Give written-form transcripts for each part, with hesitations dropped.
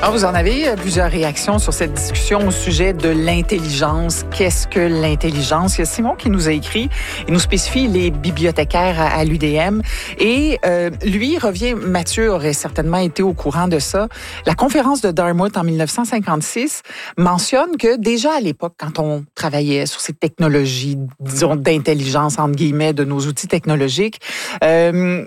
Vous en avez plusieurs réactions sur cette discussion au sujet de l'intelligence. Qu'est-ce que l'intelligence? Il y a Simon qui nous a écrit. Il nous spécifie les bibliothécaires à l'UDM. Et lui revient, Mathieu aurait certainement été au courant de ça. La conférence de Dartmouth en 1956 mentionne que déjà à l'époque, quand on travaillait sur ces technologies, disons, d'intelligence, entre guillemets, de nos outils technologiques, Herbert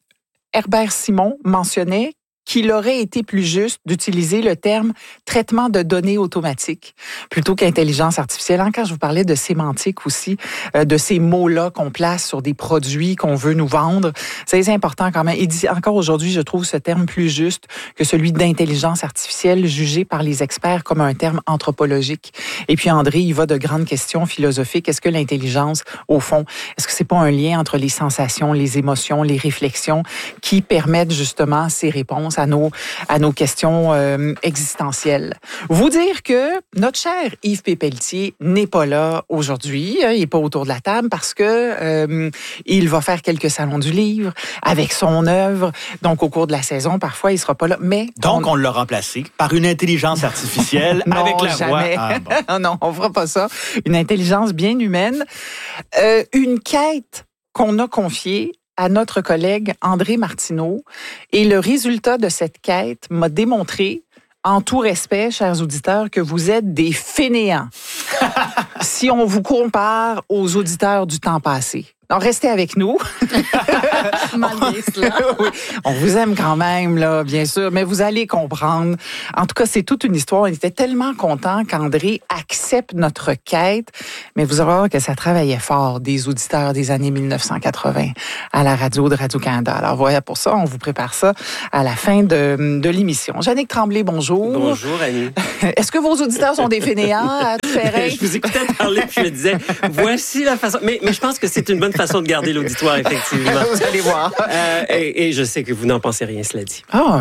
Simon mentionnait qu'il aurait été plus juste d'utiliser le terme traitement de données automatique plutôt qu'intelligence artificielle. Quand je vous parlais de sémantique aussi, de ces mots-là qu'on place sur des produits qu'on veut nous vendre, c'est important quand même. Il dit encore aujourd'hui, je trouve ce terme plus juste que celui d'intelligence artificielle jugé par les experts comme un terme anthropologique. Et puis André, il va de grandes questions philosophiques. Est-ce que l'intelligence, au fond, est-ce que c'est pas un lien entre les sensations, les émotions, les réflexions qui permettent justement ces réponses à nos questions existentielles. Vous dire que notre cher Yves Pépelletier n'est pas là aujourd'hui, il n'est pas autour de la table parce que il va faire quelques salons du livre avec son œuvre. Donc au cours de la saison, parfois il sera pas là, mais donc on l'a remplacé par une intelligence artificielle non, avec la jamais. voix. Bon. Non, on fera pas ça. Une intelligence bien humaine, une quête qu'on a confiée à notre collègue André Martineau. Et le résultat de cette quête m'a démontré, en tout respect, chers auditeurs, que vous êtes des fainéants si on vous compare aux auditeurs du temps passé. Donc, restez avec nous. Malgré cela. Oui. On vous aime quand même, là, bien sûr, mais vous allez comprendre. En tout cas, c'est toute une histoire. On était tellement contents qu'André accepte notre quête, mais vous allez voir que ça travaillait fort, des auditeurs des années 1980 à la radio de Radio-Canada. Alors, voilà, pour ça, on vous prépare ça à la fin de l'émission. Jannick Tremblay, bonjour. Bonjour, Annie. Est-ce que vos auditeurs sont des fainéants à tout Ferrin? Je vous écoutais parler, puis je me disais, voici la façon... Mais je pense que c'est une bonne façon de garder l'auditoire, effectivement. Vous allez voir. Et je sais que vous n'en pensez rien, cela dit. Non.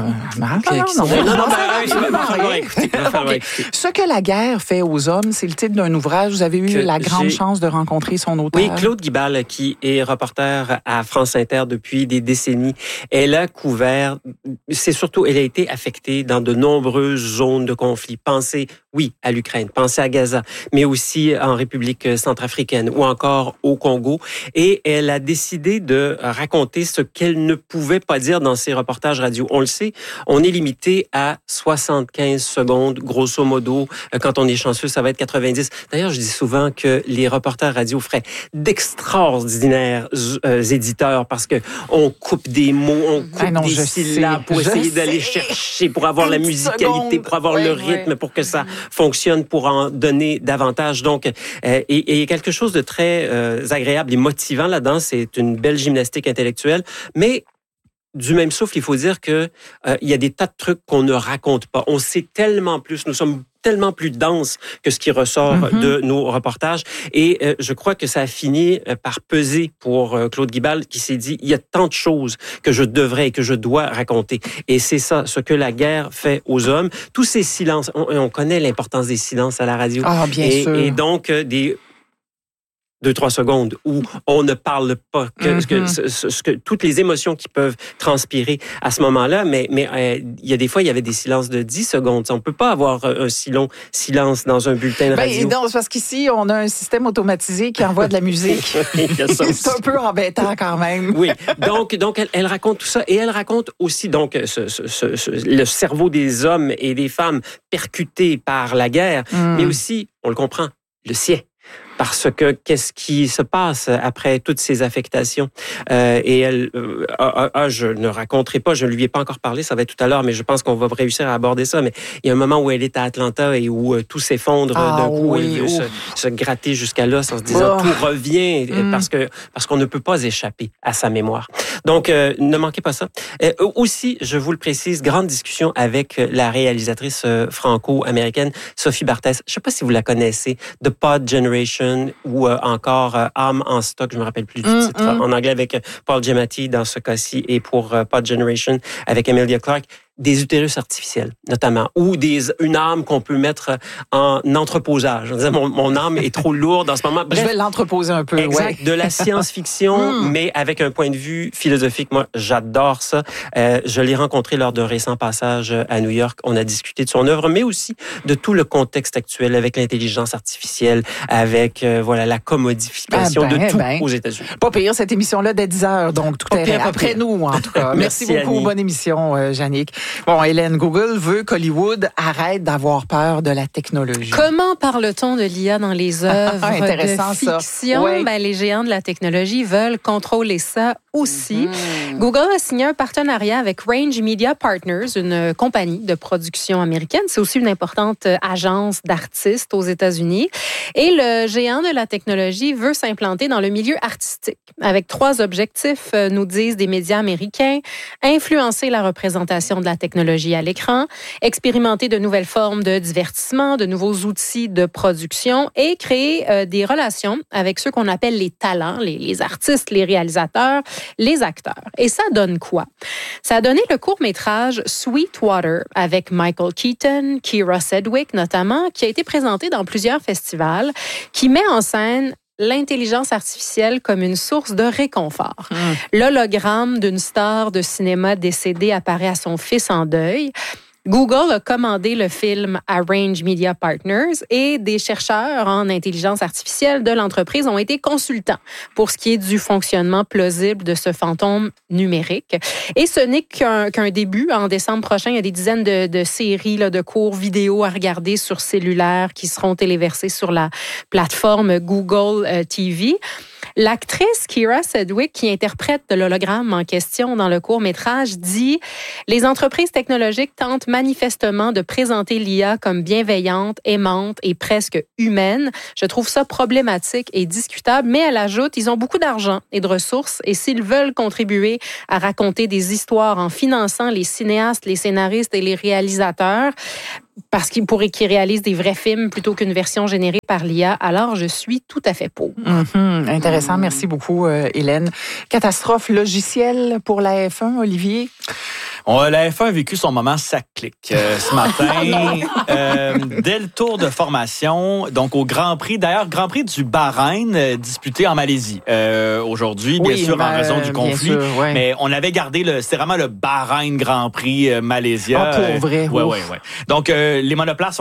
Ce que la guerre fait aux hommes, c'est le titre d'un ouvrage. Vous avez eu la grande chance de rencontrer son auteur. Oui, Claude Guibal, qui est reporter à France Inter depuis des décennies. Elle a couvert, elle a été affectée dans de nombreuses zones de conflit. Pensez, oui, à l'Ukraine, pensez à Gaza, mais aussi en République centrafricaine ou encore au Congo. Et elle a décidé de raconter ce qu'elle ne pouvait pas dire dans ses reportages radio. On le sait, on est limité à 75 secondes, grosso modo. Quand on est chanceux, ça va être 90. D'ailleurs, je dis souvent que les reporters radio feraient d'extraordinaires éditeurs parce que on coupe des mots, on coupe des syllabes pour essayer d'aller chercher, pour avoir la musicalité, pour avoir le rythme, pour que ça fonctionne, pour en donner davantage. Donc, et il y a quelque chose de très agréable et motivant là-dedans. C'est une belle gymnastique intellectuelle, mais du même souffle, il faut dire que il y a des tas de trucs qu'on ne raconte pas. On sait tellement plus, nous sommes tellement plus denses que ce qui ressort de nos reportages. Et je crois que ça a fini par peser pour Claude Guibal, qui s'est dit, il y a tant de choses que je devrais et que je dois raconter. Et c'est ça, ce que la guerre fait aux hommes. Tous ces silences, on connaît l'importance des silences à la radio. Ah, bien sûr. Et donc, des 2-3 secondes où on ne parle pas que toutes les émotions qui peuvent transpirer à ce moment-là, mais il y a des fois, il y avait des silences de 10 secondes. On ne peut pas avoir un si long silence dans un bulletin de radio. Non, c'est parce qu'ici, on a un système automatisé qui envoie de la musique. C'est un peu embêtant quand même. Oui, donc elle raconte tout ça et elle raconte aussi donc le cerveau des hommes et des femmes percutés par la guerre, mais aussi, on le comprend, le sien. Parce que qu'est-ce qui se passe après toutes ces affectations? Et elle, je ne raconterai pas, je ne lui ai pas encore parlé, ça va être tout à l'heure, mais je pense qu'on va réussir à aborder ça. Mais il y a un moment où elle est à Atlanta et où tout s'effondre d'un coup. Elle veut se gratter jusqu'à l'os en se disant tout revient parce qu'on ne peut pas échapper à sa mémoire. Donc, ne manquez pas ça. Aussi, je vous le précise, grande discussion avec la réalisatrice franco-américaine Sophie Barthès. Je ne sais pas si vous la connaissez, The Pod Generation ou encore Âme en stock, je me rappelle plus du titre, en anglais avec Paul Giamatti dans ce cas-ci et pour Pod Generation avec Emilia Clarke. des utérus artificiels, notamment, ou une âme qu'on peut mettre en entreposage. On disait, mon âme est trop lourde en ce moment. Bref, je vais l'entreposer un peu. Exact, de la science-fiction, mais avec un point de vue philosophique. Moi, j'adore ça. Je l'ai rencontré lors d'un récent passage à New York. On a discuté de son œuvre, mais aussi de tout le contexte actuel avec l'intelligence artificielle, avec la commodification de tout aux États-Unis. Pas pire, cette émission-là dès 10h, donc tout est après nous, en tout cas. Merci beaucoup. Annie. Bonne émission, Yannick. Bon, Hélène, Google veut qu'Hollywood arrête d'avoir peur de la technologie. Comment parle-t-on de l'IA dans les œuvres intéressant, de fiction? Ça. Oui. Les géants de la technologie veulent contrôler ça aussi. Google a signé un partenariat avec Range Media Partners, une compagnie de production américaine. C'est aussi une importante agence d'artistes aux États-Unis. Et le géant de la technologie veut s'implanter dans le milieu artistique avec 3 objectifs, nous disent des médias américains: influencer la représentation de la technologie à l'écran, expérimenter de nouvelles formes de divertissement, de nouveaux outils de production et créer des relations avec ceux qu'on appelle les talents, les artistes, les réalisateurs, les acteurs. Et ça donne quoi? Ça a donné le court-métrage Sweetwater avec Michael Keaton, Keira Sedgwick notamment, qui a été présenté dans plusieurs festivals, qui met en scène l'intelligence artificielle comme une source de réconfort. L'hologramme d'une star de cinéma décédée apparaît à son fils en deuil. Google a commandé le film à Range Media Partners et des chercheurs en intelligence artificielle de l'entreprise ont été consultants pour ce qui est du fonctionnement plausible de ce fantôme numérique. Et ce n'est qu'un début. En décembre prochain, il y a des dizaines de séries de courts vidéo à regarder sur cellulaire qui seront téléversées sur la plateforme Google TV. L'actrice Keira Sedgwick, qui interprète l'hologramme en question dans le court-métrage, dit « Les entreprises technologiques tentent manifestement de présenter l'IA comme bienveillante, aimante et presque humaine. Je trouve ça problématique et discutable. » Mais elle ajoute « Ils ont beaucoup d'argent et de ressources et s'ils veulent contribuer à raconter des histoires en finançant les cinéastes, les scénaristes et les réalisateurs, parce qu'ils réalisent des vrais films plutôt qu'une version générée par l'IA, alors je suis tout à fait pour. Intéressant. Merci beaucoup, Hélène. Catastrophe logicielle pour la F1, Olivier? La F1 a vécu son moment sac-clic ce matin. Dès le tour de formation, donc au Grand Prix, d'ailleurs, Grand Prix du Bahreïn, disputé en Malaisie aujourd'hui, bien sûr, en raison du conflit. Sûr, ouais. Mais on avait gardé c'était vraiment le Bahreïn Grand Prix Malaysia. Pour vrai. Oui. Donc, les monoplaces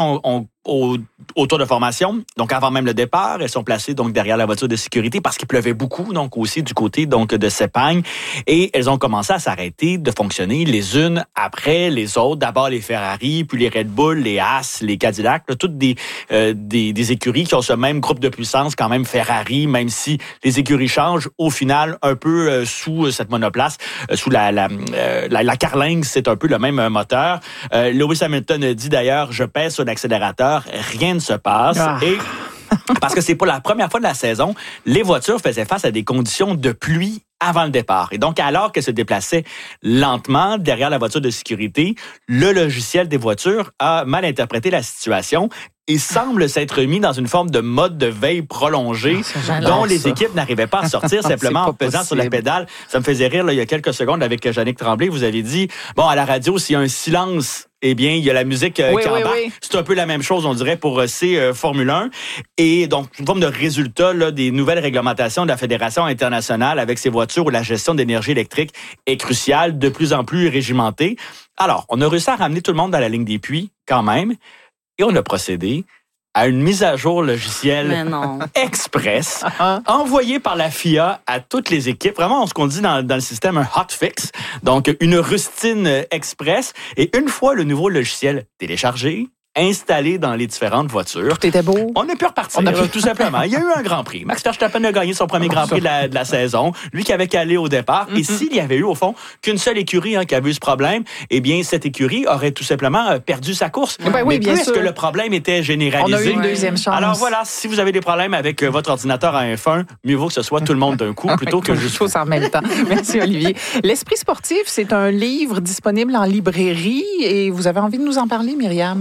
au tour de formation, donc avant même le départ, elles sont placées donc derrière la voiture de sécurité parce qu'il pleuvait beaucoup, donc aussi du côté donc de Sepang, et elles ont commencé à s'arrêter de fonctionner les unes après les autres. D'abord les Ferrari, puis les Red Bull, les Haas, les Cadillac, là, toutes des écuries qui ont ce même groupe de puissance quand même Ferrari, même si les écuries changent au final un peu sous cette monoplace, sous la carlingue, c'est un peu le même moteur. Lewis Hamilton dit d'ailleurs, je pèse sur l'accélérateur, rien ne se passe. Et parce que c'est pour la première fois de la saison, les voitures faisaient face à des conditions de pluie avant le départ. Et donc, alors qu'elles se déplaçaient lentement derrière la voiture de sécurité, le logiciel des voitures a mal interprété la situation et semble s'être mis dans une forme de mode de veille prolongée dont les équipes n'arrivaient pas à sortir simplement en pesant sur la pédale. Ça me faisait rire, là, il y a quelques secondes avec Jannick Tremblay, vous avez dit, bon, à la radio, s'il y a un silence, eh bien, il y a la musique qui embarque. Oui. C'est un peu la même chose, on dirait, pour ces Formule 1. Et donc, une forme de résultat des nouvelles réglementations de la Fédération internationale avec ces voitures où la gestion d'énergie électrique est cruciale, de plus en plus régimentée. Alors, on a réussi à ramener tout le monde dans la ligne des puits, quand même. Et on a procédé à une mise à jour logicielle express envoyée par la FIA à toutes les équipes. Vraiment, ce qu'on dit dans le système, un hotfix. Donc, une rustine express. Et une fois le nouveau logiciel téléchargé, installé dans les différentes voitures. Tout était beau. On a pu repartir, tout simplement. Il y a eu un Grand Prix. Max Verstappen a gagné son premier Grand Prix de la saison. Lui qui avait calé au départ. Et s'il y avait eu, au fond, qu'une seule écurie qui avait eu ce problème, eh bien, cette écurie aurait tout simplement perdu sa course. Mais bien sûr. Que le problème était généralisé. On a eu une deuxième chance. Alors voilà, si vous avez des problèmes avec votre ordinateur à F1, mieux vaut que ce soit tout le monde d'un coup plutôt que juste tous en même temps. Merci, Olivier. L'Esprit sportif, c'est un livre disponible en librairie et vous avez envie de nous en parler, Myriam? Oui,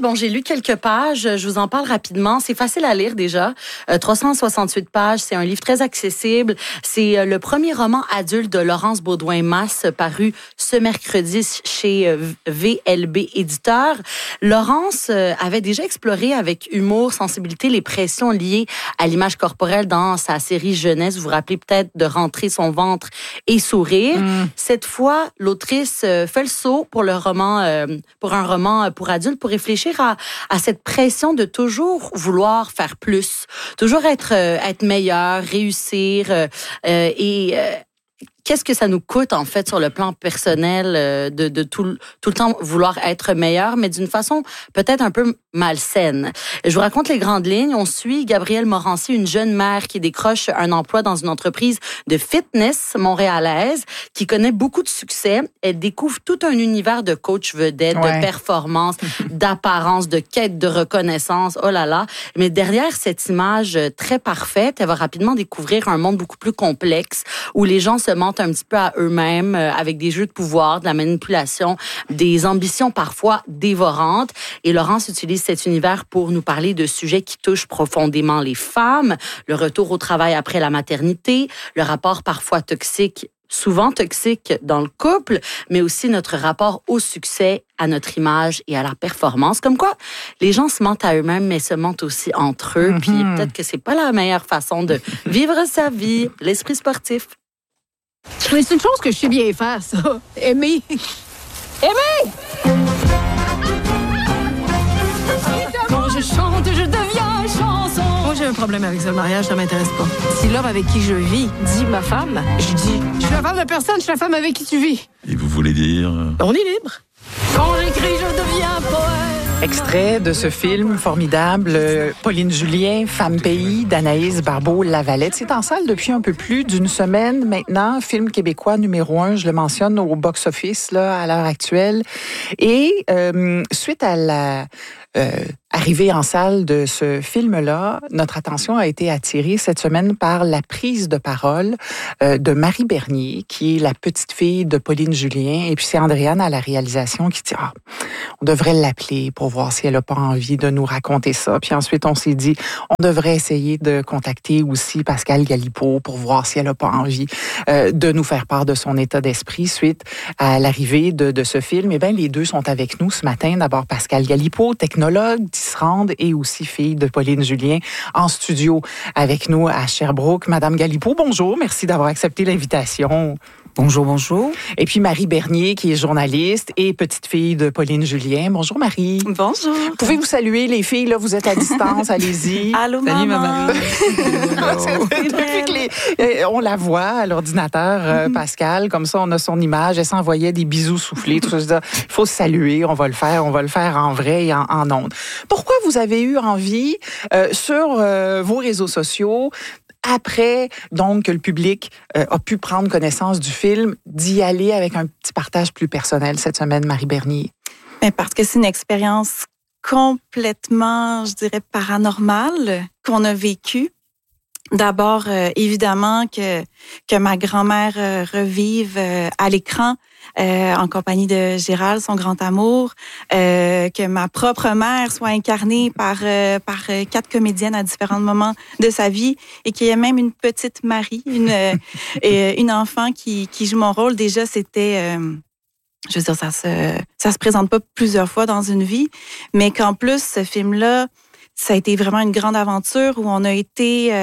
bon, j'ai lu quelques pages. Je vous en parle rapidement. C'est facile à lire déjà. 368 pages. C'est un livre très accessible. C'est le premier roman adulte de Laurence Baudouin-Masse paru ce mercredi chez VLB Éditeur. Laurence avait déjà exploré avec humour, sensibilité, les pressions liées à l'image corporelle dans sa série jeunesse. Vous vous rappelez peut-être de Rentrer son ventre et sourire. Cette fois, l'autrice fait le saut pour un roman pour adultes, pour réfléchir à cette pression de toujours vouloir faire plus, toujours être meilleur, réussir qu'est-ce que ça nous coûte, en fait, sur le plan personnel, de tout le temps vouloir être meilleur, mais d'une façon peut-être un peu malsaine. Je vous raconte les grandes lignes. On suit Gabrielle Morancy, une jeune mère qui décroche un emploi dans une entreprise de fitness montréalaise, qui connaît beaucoup de succès. Elle découvre tout un univers de coach vedette, de performance, d'apparence, de quête de reconnaissance. Oh là là. Mais derrière cette image très parfaite, elle va rapidement découvrir un monde beaucoup plus complexe où les gens se mentent un petit peu à eux-mêmes avec des jeux de pouvoir, de la manipulation, des ambitions parfois dévorantes. Et Laurence utilise cet univers pour nous parler de sujets qui touchent profondément les femmes, le retour au travail après la maternité, le rapport parfois toxique, souvent toxique dans le couple, mais aussi notre rapport au succès, à notre image et à la performance. Comme quoi, les gens se mentent à eux-mêmes, mais se mentent aussi entre eux. Puis peut-être que c'est pas la meilleure façon de vivre sa vie, l'esprit sportif. Mais c'est une chose que je sais bien faire, ça. Aimer. Aimer! Quand je chante, je deviens chanson. Moi, j'ai un problème avec ça. Le mariage, ça m'intéresse pas. Si l'homme avec qui je vis dit ma femme, je dis, je suis la femme de personne, je suis la femme avec qui tu vis. Et vous voulez dire... On est libre. Quand j'écris, je deviens poète. Extrait de ce film formidable, Pauline Julien, Femme Pays, d'Anaïs Barbeau-Lavalette. C'est en salle depuis un peu plus d'une semaine maintenant. Film québécois numéro 1, je le mentionne, au box-office là, à l'heure actuelle. Et suite à la arrivée en salle de ce film-là, notre attention a été attirée cette semaine par la prise de parole de Marie Bernier, qui est la petite fille de Pauline Julien. Et puis c'est Andréane à la réalisation qui dit on devrait l'appeler pour voir si elle n'a pas envie de nous raconter ça. Puis ensuite, on s'est dit on devrait essayer de contacter aussi Pascale Galipeau pour voir si elle n'a pas envie de nous faire part de son état d'esprit suite à l'arrivée de ce film. Eh bien, les deux sont avec nous ce matin. D'abord, Pascale Galipeau, technologue, tisserande et aussi fille de Pauline Julien, en studio avec nous à Sherbrooke. Madame Galipeau, bonjour. Merci d'avoir accepté l'invitation. Bonjour, bonjour. Et puis Marie Bernier, qui est journaliste et petite fille de Pauline Julien. Bonjour Marie. Bonjour. Pouvez vous saluer les filles, là, vous êtes à distance, allez-y. Allô, salut, maman. Depuis que on la voit à l'ordinateur, Pascal, comme ça on a son image, elle s'envoyait des bisous soufflés, tout ça. Il faut se saluer, on va le faire en vrai et en ondes. Pourquoi vous avez eu envie, sur vos réseaux sociaux, après, donc, que le public a pu prendre connaissance du film, d'y aller avec un petit partage plus personnel cette semaine, Marie Bernier? Mais parce que c'est une expérience complètement, je dirais, paranormale qu'on a vécue. D'abord, évidemment, que ma grand-mère revive à l'écran en compagnie de Gérald, son grand amour, que ma propre mère soit incarnée par 4 comédiennes à différents moments de sa vie et qu'il y ait même une petite Marie, une enfant qui joue mon rôle. Déjà, c'était... je veux dire, ça se présente pas plusieurs fois dans une vie, mais qu'en plus, ce film-là, ça a été vraiment une grande aventure où on a été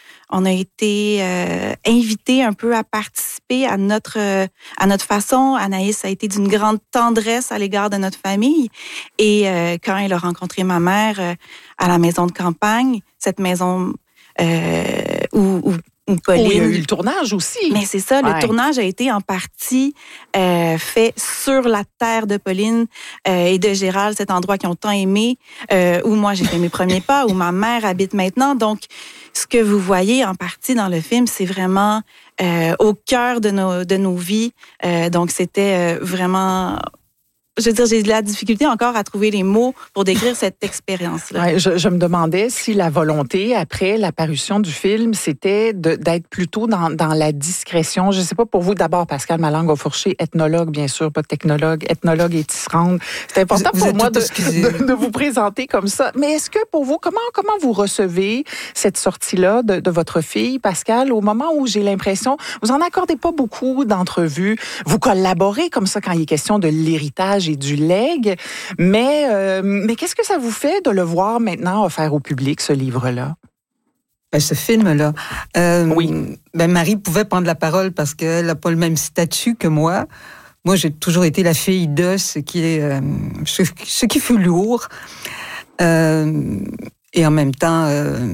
invités un peu à participer à notre façon. Anaïs a été d'une grande tendresse à l'égard de notre famille. Et quand elle a rencontré ma mère à la maison de campagne, cette maison où Pauline... Oh, il y a eu le tournage aussi. Mais c'est ça, le tournage a été en partie fait sur la terre de Pauline et de Gérald, cet endroit qu'ils ont tant aimé, où moi j'ai fait mes premiers pas, où ma mère habite maintenant. Donc, ce que vous voyez en partie dans le film, c'est vraiment au cœur de nos vies. Donc, c'était vraiment je veux dire, j'ai de la difficulté encore à trouver les mots pour décrire cette expérience-là. Ouais, je me demandais si la volonté, après l'apparition du film, c'était d'être plutôt dans la discrétion. Je ne sais pas pour vous, d'abord, Pascale Malangue-Fourché, ethnologue, bien sûr, pas technologue, ethnologue et tisserande. C'est important pour moi de vous présenter comme ça. Mais est-ce que pour vous, comment vous recevez cette sortie-là de votre fille, Pascale, au moment où j'ai l'impression, vous en accordez pas beaucoup d'entrevues, vous collaborez comme ça quand il est question de l'héritage et du legs, mais qu'est-ce que ça vous fait de le voir maintenant offert au public, ce livre-là? Ben, ce film-là, oui. Ben, Marie pouvait prendre la parole parce qu'elle n'a pas le même statut que moi. Moi, j'ai toujours été la fille de ce qui fut lourd. Et en même temps,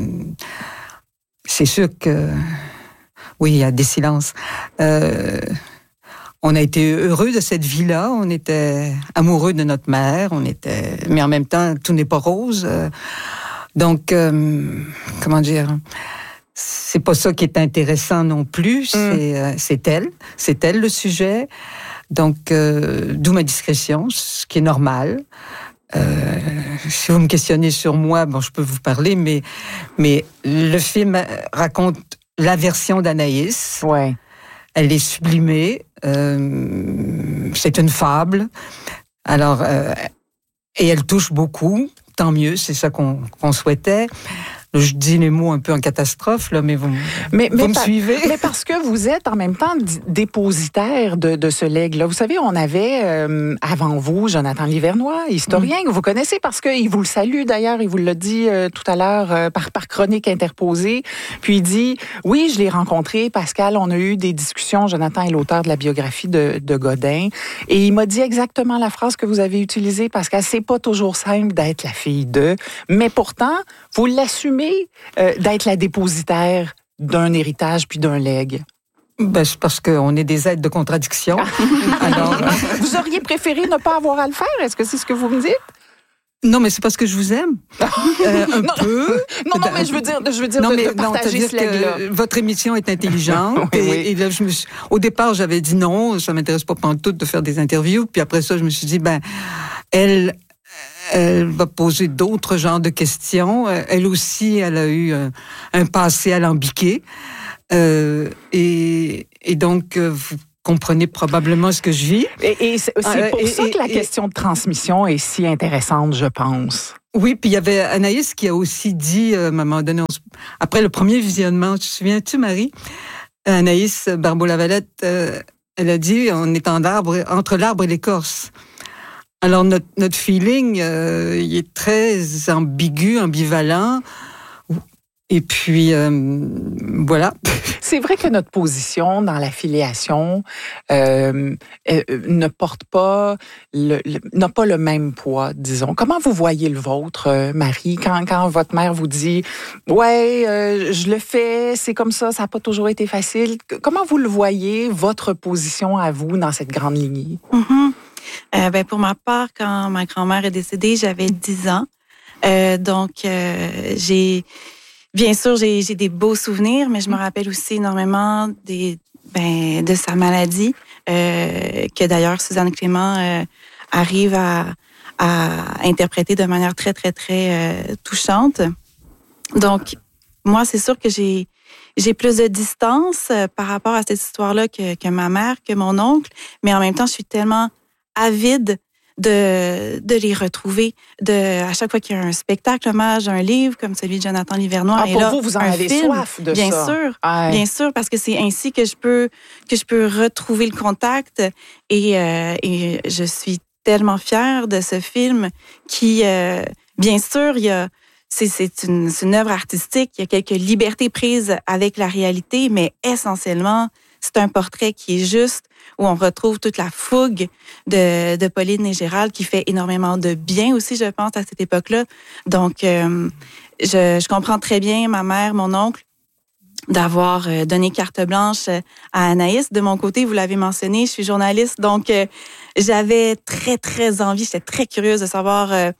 c'est sûr que, oui, il y a des silences. On a été heureux de cette vie-là, on était amoureux de notre mère, mais en même temps, tout n'est pas rose. Donc, comment dire, c'est pas ça qui est intéressant non plus, c'est elle le sujet. Donc, d'où ma discrétion, ce qui est normal. Si vous me questionnez sur moi, bon, je peux vous parler, mais le film raconte la version d'Anaïs. Ouais. Elle est sublimée. C'est une fable. Alors, et elle touche beaucoup. Tant mieux, c'est ça qu'on souhaitait. Je dis les mots un peu en catastrophe, là, mais vous me suivez. Mais parce que vous êtes en même temps dépositaire de ce legs-là. Vous savez, on avait avant vous Jonathan Livernois, historien, que vous connaissez parce qu'il vous le salue d'ailleurs, il vous l'a dit tout à l'heure par chronique interposée. Puis il dit, oui, je l'ai rencontré, Pascal, on a eu des discussions, Jonathan est l'auteur de la biographie de Godin, et il m'a dit exactement la phrase que vous avez utilisée, Pascal, c'est pas toujours simple d'être la fille de, mais pourtant, vous l'assumez d'être la dépositaire d'un héritage puis d'un legs? Ben, c'est parce qu'on est des êtres de contradiction. Alors, vous auriez préféré ne pas avoir à le faire? Est-ce que c'est ce que vous me dites? Non, mais c'est parce que je vous aime. Un peu. Non, mais je veux dire de partager ce legs-là. Votre émission est intelligente. Oui. Et là, au départ, j'avais dit non, ça m'intéresse pas pantoute de faire des interviews. Puis après ça, je me suis dit, elle va poser d'autres genres de questions. Elle aussi, elle a eu un passé alambiqué. Et donc, vous comprenez probablement ce que je vis. Et c'est pour ça que la question de transmission est si intéressante, je pense. Oui, puis il y avait Anaïs qui a aussi dit, à un moment donné, après le premier visionnement, te souviens-tu, Marie? Anaïs Barbeau-Lavalette, elle a dit, on est entre l'arbre et l'écorce. Alors, notre feeling, il est très ambigu, ambivalent. Et puis, voilà. C'est vrai que notre position dans la filiation ne porte pas, n'a pas le même poids, disons. Comment vous voyez le vôtre, Marie, quand votre mère vous dit « Ouais, je le fais, c'est comme ça n'a pas toujours été facile ». Comment vous le voyez, votre position à vous dans cette grande lignée? Pour ma part, quand ma grand-mère est décédée, j'avais 10 ans. Bien sûr, j'ai des beaux souvenirs, mais je me rappelle aussi énormément de sa maladie, que d'ailleurs Suzanne Clément arrive à interpréter de manière très, très, très touchante. Donc, moi, c'est sûr que j'ai plus de distance par rapport à cette histoire-là que ma mère, que mon oncle, mais en même temps, je suis tellement avide de les retrouver. À chaque fois qu'il y a un spectacle, hommage, un livre comme celui de Jonathan Livernois. Pour vous en avez soif de bien ça. Sûr, bien sûr, parce que c'est ainsi que je peux retrouver le contact. Et je suis tellement fière de ce film qui, bien sûr, c'est une œuvre artistique. Il y a quelques libertés prises avec la réalité, mais essentiellement, c'est un portrait qui est juste, où on retrouve toute la fougue de Pauline et Gérald, qui fait énormément de bien aussi, je pense, à cette époque-là. Donc, je comprends très bien ma mère, mon oncle, d'avoir donné carte blanche à Anaïs. De mon côté, vous l'avez mentionné, je suis journaliste, donc j'avais très, très envie, j'étais très curieuse de savoir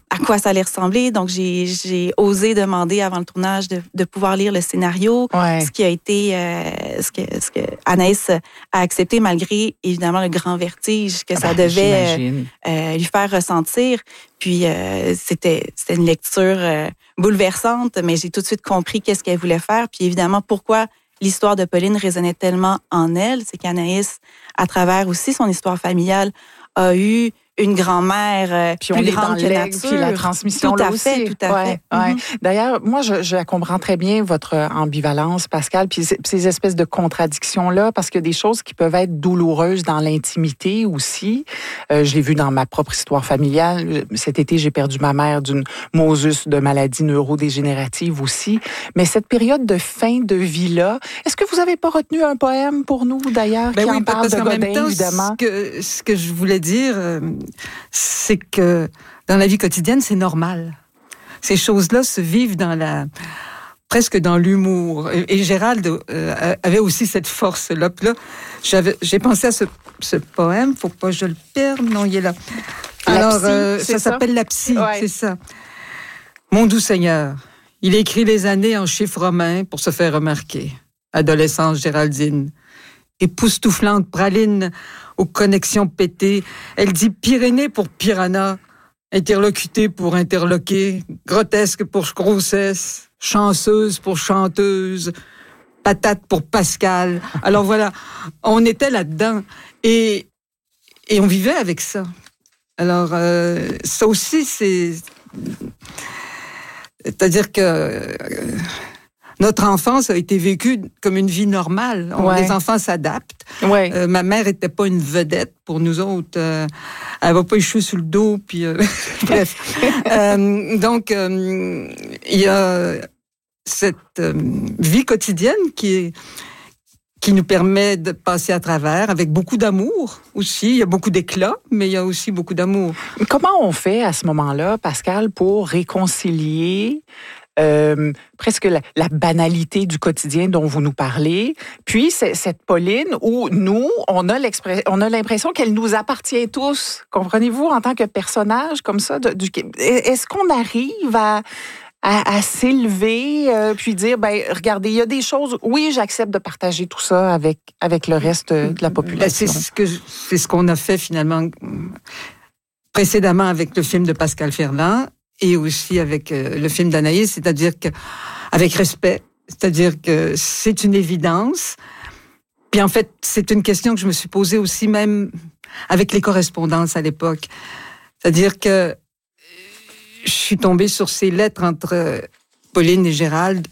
à quoi ça allait ressembler. Donc, j'ai osé demander avant le tournage de pouvoir lire le scénario, ce qui a été ce que Anaïs a accepté malgré évidemment le grand vertige que ça devait lui faire ressentir. Puis c'était une lecture bouleversante, mais j'ai tout de suite compris qu'est-ce qu'elle voulait faire. Puis évidemment, pourquoi l'histoire de Pauline résonnait tellement en elle, c'est qu'Anaïs, à travers aussi son histoire familiale, a eu une grand-mère puis plus grande que nature. Puis la transmission tout à aussi. Fait, tout à fait. Ouais. D'ailleurs, moi, je comprends très bien votre ambivalence, Pascal, puis ces espèces de contradictions-là, parce qu'il y a des choses qui peuvent être douloureuses dans l'intimité aussi. Je l'ai vu dans ma propre histoire familiale. Cet été, j'ai perdu ma mère d'une mosus de maladie neurodégénérative aussi. Mais cette période de fin de vie-là, est-ce que vous n'avez pas retenu un poème pour nous, d'ailleurs, qui en parle de Godin, évidemment? Ce que je voulais dire... c'est que dans la vie quotidienne, c'est normal. Ces choses-là se vivent presque dans l'humour. Et Gérald avait aussi cette force-là. Puis là, j'ai pensé à ce poème. Faut pas que je le perde. Non, il est là. Alors, ça s'appelle La Psy, c'est ça. Mon doux Seigneur, il écrit les années en chiffres romains pour se faire remarquer. Adolescence Géraldine. Époustouflante praline aux connexions pétées. Elle dit Pyrénées pour piranha, interlocuté pour interloquer, grotesque pour grossesse, chanceuse pour chanteuse, patate pour Pascal. Alors voilà, on était là-dedans et on vivait avec ça. Alors ça aussi, c'est-à-dire que... notre enfance a été vécue comme une vie normale. Les enfants s'adaptent. Ma mère n'était pas une vedette pour nous autres. Elle va pas échouer sur le dos. Puis bref. Donc, il y a cette vie quotidienne qui nous permet de passer à travers avec beaucoup d'amour aussi. Il y a beaucoup d'éclat, mais il y a aussi beaucoup d'amour. Comment on fait à ce moment-là, Pascal, pour réconcilier presque la banalité du quotidien dont vous nous parlez, puis cette Pauline où nous, on a l'impression qu'elle nous appartient tous, comprenez-vous, en tant que personnage comme ça. Est-ce qu'on arrive à s'élever, puis dire, regardez, il y a des choses, oui, j'accepte de partager tout ça avec le reste de la population. C'est ce qu'on a fait finalement précédemment avec le film de Pascal Ferland, et aussi avec le film d'Anaïs, c'est-à-dire que avec respect, c'est-à-dire que c'est une évidence. Puis en fait, c'est une question que je me suis posée aussi même avec les correspondances à l'époque. C'est-à-dire que je suis tombée sur ces lettres entre Pauline et Gérald